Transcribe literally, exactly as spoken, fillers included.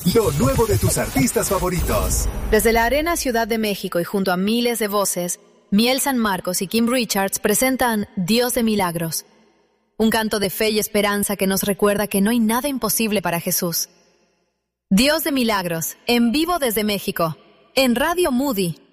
Lo nuevo de tus artistas favoritos. Desde la Arena Ciudad de México y junto a miles de voces, Miel San Marcos y Kim Richards presentan Dios de Milagros. Un canto de fe y esperanza que nos recuerda que no hay nada imposible para Jesús. Dios de Milagros, en vivo desde México, en Radio Moody.